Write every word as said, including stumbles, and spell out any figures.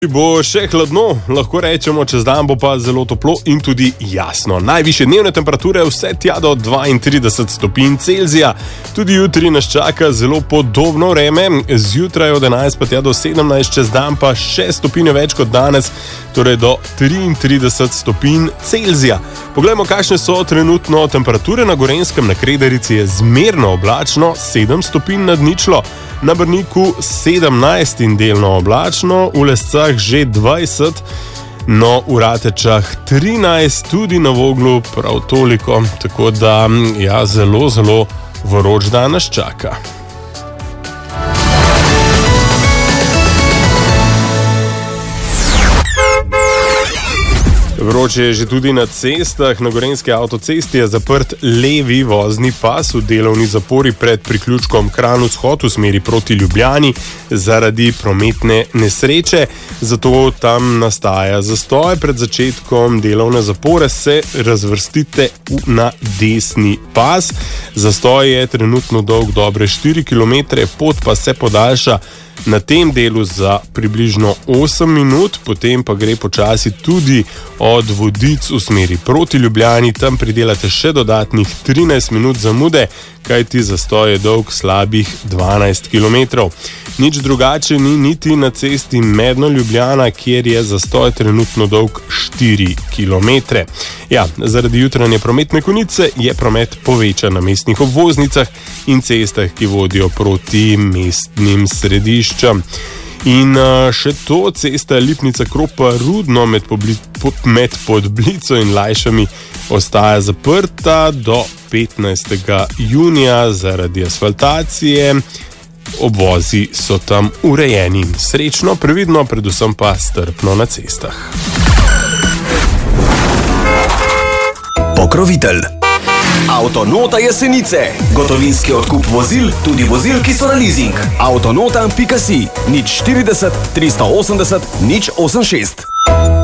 Bo še hladno, lahko rečemo, čez dan bo pa zelo toplo in tudi jasno. Najvišje dnevne temperature vse tja do dvaintrideset stopinj Celzija. Tudi jutri nas čaka zelo podobno vreme, zjutraj od enajst pa tja do sedemnajst, čez dan pa še stopinje več kot danes, torej do triintrideset stopinj Celzija. Poglejmo, kakšne so trenutno temperature. Na Gorenjskem, na Kredarici je zmerno oblačno, sedem stopinj nad ničlo, na Brniku sedemnajst in delno oblačno, v Lescah že dvajset, no v Ratečah trinajst, tudi na Voglu prav toliko, tako da ja, zelo, zelo vroč dan nas čaka. Vroče je že tudi na cestah. Na Gorenjski avtocesti je zaprt levi vozni pas v delovni zapori pred priključkom Kranj-Vzhod v smeri proti Ljubljani zaradi prometne nesreče. Zato tam nastaja zastoj. Pred začetkom delovne zapore se razvrstite na desni pas. Zastoj je trenutno dolg dobre štiri kilometre, pot pa se podaljša na tem delu za približno osem minut, potem pa gre počasi tudi od Vodic v smeri proti Ljubljani, tam pridelate še dodatnih trinajst minut zamude, kajti zastoj je dolg slabih dvanajst kilometrov. Nič drugače ni niti na cesti Medno-Ljubljana, kjer je zastoj trenutno dolg štiri kilometre. Ja, zaradi jutranje prometne konice je promet povečan na mestnih obvoznicah in cestah, ki vodijo proti mestnim središčem. In še to, cesta Lipnica-Kropa-Rudno med, med Podblico in Lajšami ostaja zaprta do petnajstega junija zaradi asfaltacije. Obvozi so tam urejeni. Srečno, previdno, predvsem pa strpno na cestah. Pokrovitelj Avtonota Jesenice. Gotovinski odkup vozil, tudi vozil, ki so na leasing. Avtonota pika si, nič štirideset, tristo osemdeset, nič osemdesiat šest.